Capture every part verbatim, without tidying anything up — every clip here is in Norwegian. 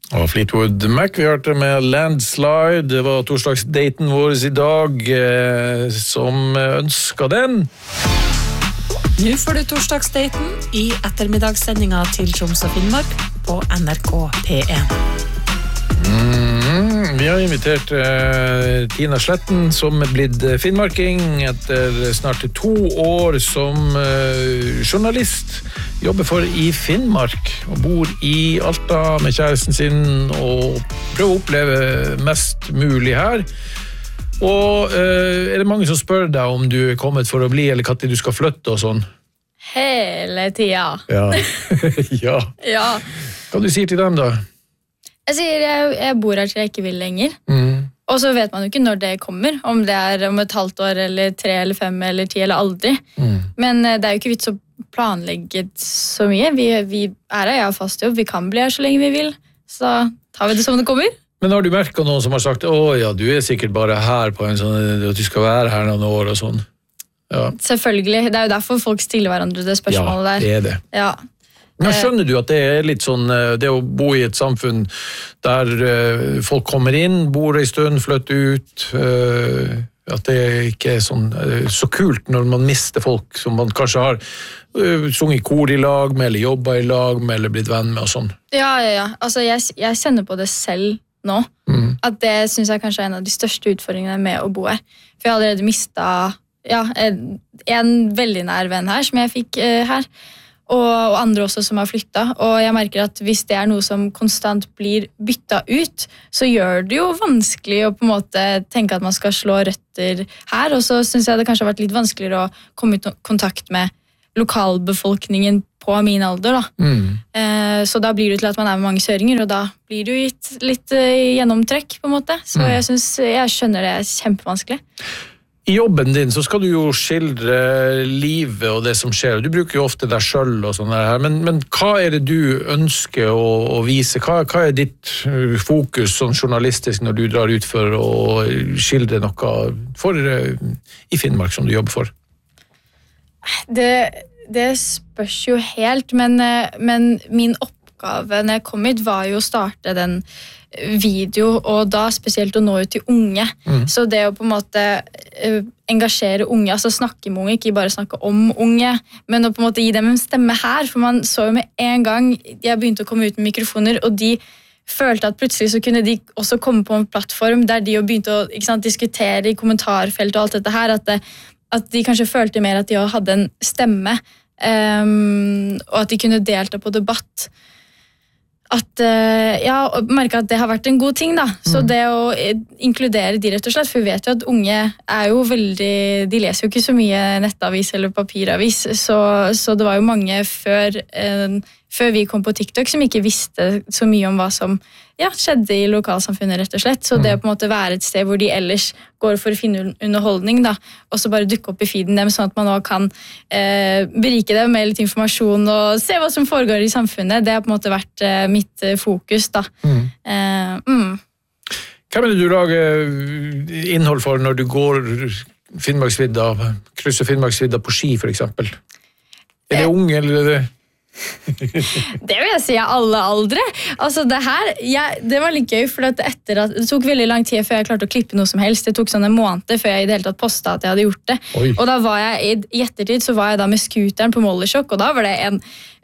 Og Fleetwood Mac, vi hørte med Landslide. Det var torsdagsdaten vår i dag, eh, som ønsket den. Nå får du torsdagsdaten i ettermiddagssendinga til Troms og Finnmark på N R K P én. Mm, vi har invitert eh, Tina Sletten, som er blitt finnmarking etter snart to år som eh, journalist. Jobber for i Finnmark og bor i Alta med kjæresten sin og prøver å oppleve mest mulig her. Og eh, er det mange som spør deg om du er kommet for å bli, eller hva tid du skal flytte og sånn? Hele tida. Ja. ja. Ja. Hva du sier til dem da? Jeg sier jeg, jeg bor her til jeg ikke vil lenger. Mm. Og så vet man jo ikke når det kommer, om det er om et halvt år, eller tre, eller fem, eller ti, eller aldri. Mm. Men det er jo ikke vits å planlegge så mye. Vi, vi er her, jeg har fast jobb, vi kan bli her så lenge vi vil. Så tar vi det som det kommer. Men har du merket noen som har sagt, å ja, du er sikkert bare her på en sånn, at du skal være her noen år og sånn? Ja. Selvfølgelig, det er jo derfor folk stiller hverandre det spørsmålet der. Ja, det er det. Ja. Men skjønner du at det er litt sånn, det å bo i et samfunn der folk kommer inn, bor en stund, flytter ut, at det ikke er sånn, så kult når man mister folk som man kanskje har sunget kor i lag med, eller jobbet i lag med, eller blitt venn med og sånn. Ja, ja, ja. Altså, jeg, jeg kjenner på det selv nå, mm. at det synes jeg kanskje er en av de største utfordringene med å bo her. For jeg har allerede mistet ja, en veldig nær venn her, som jeg fikk uh, her. Og, og andre også som har flyttet. Og jeg merker at hvis det er noe som konstant blir byttet ut, så gjør det jo vanskelig å på en måte tenke at man skal slå røtter her. Og så synes jeg det kanskje har vært litt vanskeligere å komme i kontakt med lokalbefolkningen på min alder. Da. Mm. Eh, så da blir det til at man er med mange søringer, og da blir det jo gitt litt uh, gjennomtrekk på en måte. Så mm. jeg, synes, jeg skjønner det er kjempevanskelig. I jobben din så skal du jo skildre livet og det som skjer. Du bruker jo ofte deg selv og sånn her, men, men hva er det du ønsker å, å vise? Hva, hva er ditt fokus sånn journalistisk når du drar ut for å skildre noe for, i Finnmark som du jobber for? Det, det spørs jo helt, men, men min oppgave når jeg kom hit var jo å starte den video, og da spesielt å nå ut til unge. Mm. Så det å på en måte uh, engasjere unge, altså snakke med unge, ikke bare snakke om unge, men å på en måte gi dem en stemme her, for man så jo med en gang jeg begynte å komme ut med mikrofoner, og de følte at plutselig så kunne de også komme på en plattform der de begynte å ikke sant, diskutere i kommentarfelt og alt dette her, at, det, at de kanskje følte mer at de hadde en stemme, um, og at de kunne delta på debatt. At, ja, merke at det har vært en god ting da. Så det å inkludere de rett og slett, for vi vet jo at unge er jo veldig, de leser jo ikke så mye nettavis eller papiravis, så, så det var jo mange før, eh, før vi kom på TikTok som ikke visste så mye om hva som ja, skjedde i lokalsamfunnet rett og slett, så det å på en måte være et sted hvor de ellers går for å finne underholdning da, og så bare dukke opp i feeden dem, sånn at man også kan eh, berike dem med litt informasjon og se hva som foregår i samfunnet, det har på en måte vært eh, mitt fokus da. Mm. Eh, mm. Hva vil du lage innhold for når du går Finnmarksvidda, krysser Finnmarksvidda på ski for eksempel? Er det unge eller er det det vil jeg si er alle aldre. Altså det her, jeg, det var litt gøy, for at etter at, det tok veldig lang tid før jeg klarte å klippe noe som helst. Det tok sånn en måned før jeg i det hele tatt postet at jeg hadde gjort det. Oi. Og da var jeg, i ettertid så var jeg da med skuteren på Mollesjokk, og da var det en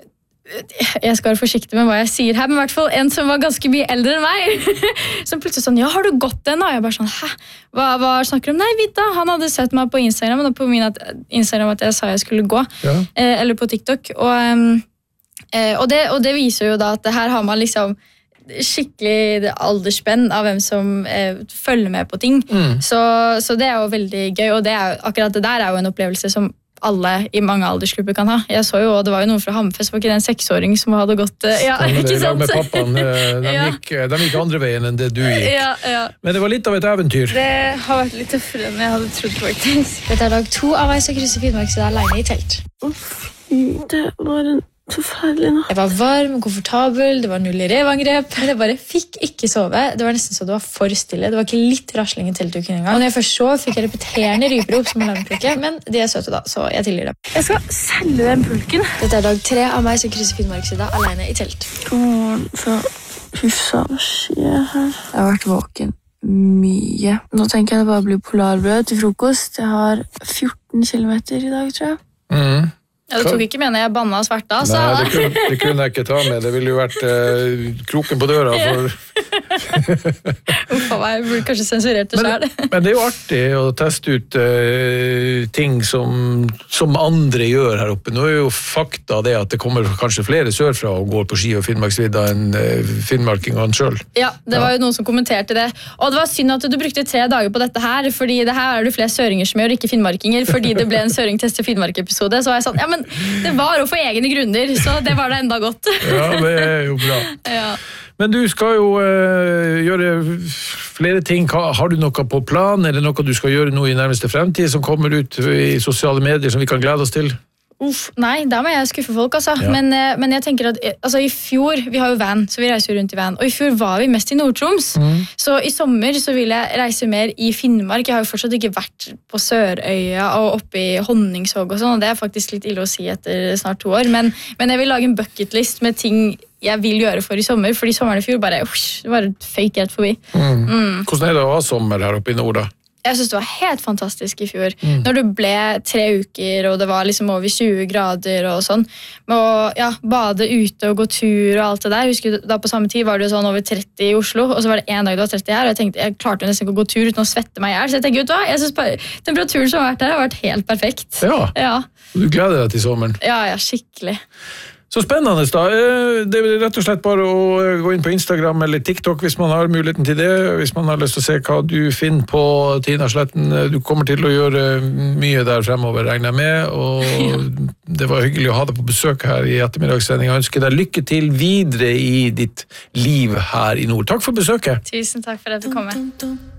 jeg skal være forsiktig med hva jeg sier her, men i hvert fall en som var ganske mye eldre enn meg, som plutselig sånn, ja, har du gått den? Og jeg bare sånn, hæ? Hva, hva snakker du om? Nei, Vidda, han hadde sett meg på Instagram, og på min at, Instagram at jeg sa jeg skulle gå, ja. eh, eller på TikTok, og, um, eh, og, det, og det viser jo da at her har man liksom skikkelig aldersspenn av hvem som eh, følger med på ting, mm. så, så det er jo veldig gøy, og det er, akkurat det der er jo en opplevelse som alle i mange aldersgrupper kan ha. Jeg så jo, og det var jo noen fra Hammerfest, var ikke det en seksåring som hadde gått ja, ikke sant? Med pappaen, de, ja. gikk, de gikk andre veien enn det du gikk. Ja, ja. Men det var litt av et eventyr. Det har vært litt tøffere enn jeg hadde trodd faktisk. Dette er dag to av Veis og krysse Finnmark, så det er alene i telt. Det var en forferdelig nå. Jeg var varm, komfortabel, det var null i revangrep, men jeg bare fikk ikke sove. Det var nesten så det var for stille. Det var ikke litt rasling i teltduken en gang. Og når jeg først så, fikk jeg repeterende ryperop som alarmklokke, men de er søte da, så jeg tilgir dem. Jeg skal selge den pulken. Dette er dag tre av Veis og krysse Finnmark, så det er alene i telt. God morgen, så Fy faen, hva skjer her? Jeg har vært våken mye. Nå tenker jeg det bare blir polarbrød til frokost. Jeg har fjorten kilometer i dag, tror jeg. Mm. Ja, du tok ikke med når jeg banna og sverta, altså. Nei, det kunne, det kunne jeg ikke ta med. Det ville jo vært eh, kroken på døra for... Uffa meg, jeg burde kanskje sensurert det men, selv. men det er jo artig å teste ut uh, ting som, som andre gjør her oppe. Nå er jo fakta det at det kommer kanskje flere sørfra og går på ski og Finnmarksvidda enn uh, Finnmarkingene selv. Ja, det var jo noen som kommenterte det. Og det var synd at du brukte tre dager på dette her, fordi det her er det flere søringer som gjør, ikke finnmarkinger, fordi det ble en søringtest til Finnmark-episode. Så var jeg sånn, ja, men det var jo for egne grunner, så det var det enda godt. Ja, det er jo bra. Ja. Men du skal jo uh, gjøre flere ting. Har du noe på plan, eller noe du skal gjøre nå i nærmeste fremtid som kommer ut i sosiale medier som vi kan glede oss til? Uff, nei, da må jeg skuffe folk, altså. Ja. Men, men jeg tenker at altså, i fjor, vi har jo van, så vi reiser jo rundt i van, og i fjor var vi mest i Nord-Troms. Mm. Så i sommer så vil jeg reise mer i Finnmark. Jeg har jo fortsatt ikke vært på Sørøya og oppe i Honningsvåg og sånn, og det er faktisk litt ille å si etter snart to år, men, men jeg vil lage en bucketlist med ting jeg vil gjøre for i sommer, fordi sommeren i fjor bare, uff, bare føyk helt forbi. Mm. Mm. Hvordan er det å ha sommer her oppe i nord da? Jeg synes det var helt fantastisk i fjor. Mm. Når det ble tre uker, og det var liksom over tjue grader og sånn. Og ja, bade ute og gå tur og alt det der. Jeg husker da på samme tid var det sånn over tretti i Oslo, og så var det en dag det var tretti her, og jeg tenkte, jeg klarte nesten ikke å gå tur uten å svette meg i hjel. Så jeg tenker, vet du hva? Jeg synes bare, temperaturen som har vært her har vært helt perfekt. Ja, ja. Du gleder deg til sommeren. Ja, ja, skikkelig. Så spennende da. Det er rett og slett bare å gå inn på Instagram eller TikTok hvis man har muligheten til det, hvis man har lyst til å se hva du finner på Tina Sletten. Du kommer til å gjøre mye der fremover, regner jeg med, og det var hyggelig å ha deg på besøk her i ettermiddagssendingen. Jeg ønsker deg lykke til videre i ditt liv her i nord. Takk for besøket. Tusen takk for at du kom med.